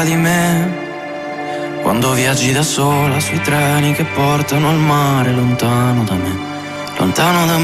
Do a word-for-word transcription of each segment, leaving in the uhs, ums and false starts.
di me. Quando viaggi da sola sui treni che portano al mare, lontano da me, lontano da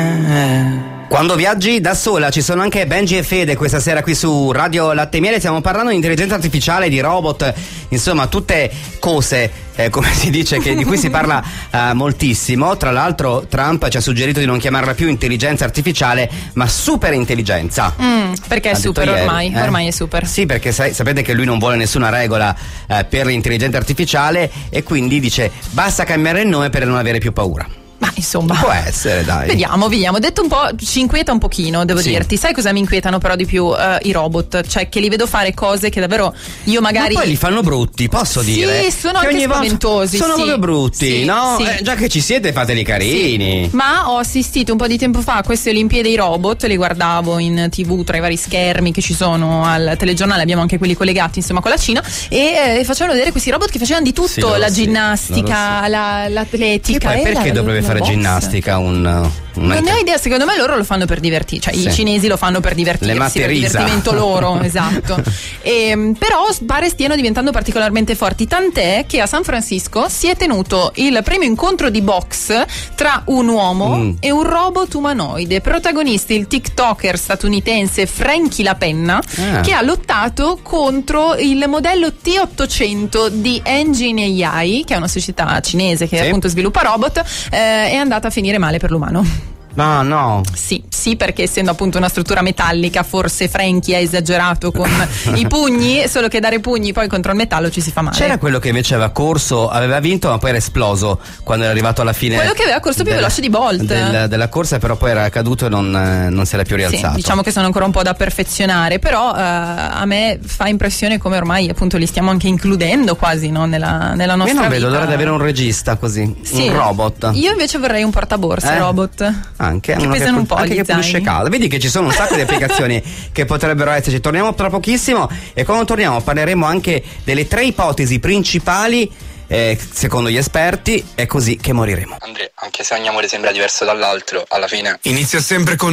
me. Quando viaggi da sola, ci sono anche Benji e Fede questa sera qui su Radio Latte e Miele. Stiamo parlando di intelligenza artificiale, di robot, insomma tutte cose, eh, come si dice, che, di cui si parla eh, moltissimo. Tra l'altro Trump ci ha suggerito di non chiamarla più intelligenza artificiale ma super intelligenza, mm, perché è super ormai, ieri, eh? ormai è super. Sì, perché sai, sapete che lui non vuole nessuna regola eh, per l'intelligenza artificiale, e quindi dice basta cambiare il nome per non avere più paura. Ma insomma, può essere, dai. Vediamo, vediamo. Detto un po', ci inquieta un pochino, devo sì. dirti. Sai cosa mi inquietano però di più? Uh, I robot. Cioè, che li vedo fare cose che davvero io magari. Ma poi li fanno brutti, posso sì, dire? Sì, sono che anche spaventosi. Sono sì. proprio brutti, sì, no? Sì. Eh, già che ci siete, fateli carini. Sì. Ma ho assistito un po' di tempo fa a queste Olimpiadi dei robot, li guardavo in tivù tra i vari schermi che ci sono al telegiornale, abbiamo anche quelli collegati insomma con la Cina, e eh, facevano vedere questi robot che facevano di tutto, sì, la sì, ginnastica, sì. la, l'atletica. E poi perché la, dovrebbe la fare box. ginnastica un, un non ne ho idea, secondo me loro lo fanno per divertirsi, cioè sì. I cinesi lo fanno per divertirsi, per divertimento loro, esatto. E, però pare stiano diventando particolarmente forti, tant'è che a San Francisco si è tenuto il primo incontro di box tra un uomo mm. e un robot umanoide. Protagonisti il TikToker statunitense Frankie La Penna, ah. che ha lottato contro il modello T ottocento di Engine A I, che è una società cinese che sì. appunto sviluppa robot. Eh, è andata a finire male per l'umano. No, no. Sì, sì, perché essendo appunto una struttura metallica, forse Frankie ha esagerato con i pugni, solo che dare pugni poi contro il metallo ci si fa male. C'era quello che invece aveva corso, aveva vinto, ma poi era esploso quando era arrivato alla fine. Quello che aveva corso più della, veloce di Bolt. Del, della corsa, però poi era caduto e non, non si era più rialzato. Sì, diciamo che sono ancora un po' da perfezionare, però eh, a me fa impressione come ormai appunto li stiamo anche includendo quasi, no, nella, nella nostra vita. Io non vedo l'ora di avere un regista così, sì. un robot. Io invece vorrei un portaborse eh? robot. Anche, che pesano un po', anche che pulisce caldo. Vedi che ci sono un sacco di applicazioni che potrebbero esserci. Torniamo tra pochissimo, e quando torniamo parleremo anche delle tre ipotesi principali eh, secondo gli esperti. È così che moriremo. Andrea, anche se ogni amore sembra diverso dall'altro, alla fine inizia sempre con